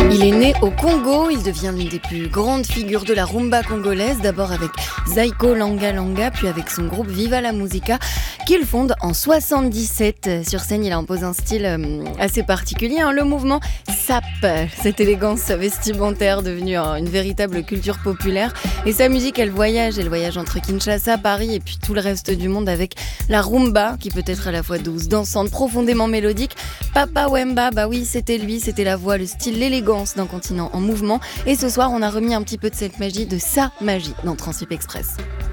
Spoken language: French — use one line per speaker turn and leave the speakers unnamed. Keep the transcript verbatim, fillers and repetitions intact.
Il est né au Congo, il devient l'une des plus grandes figures de la rumba congolaise, d'abord avec Zaiko Langa Langa, puis avec son groupe Viva la Musica, qu'il fonde en soixante-dix-sept. Sur scène, il impose un style assez particulier, hein, le mouvement S A P, cette élégance vestimentaire devenue une véritable culture populaire. Et sa musique, elle voyage, elle voyage entre Kinshasa, Paris et puis tout le reste du monde avec la rumba, qui peut être à la fois douce, dansante, profondément mélodique. Papa Wemba, bah oui, c'était lui, c'était la voix, le style, l'élégance d'un continent en mouvement. Et ce soir, on a remis un petit peu de cette magie, de sa magie, dans Transip Express.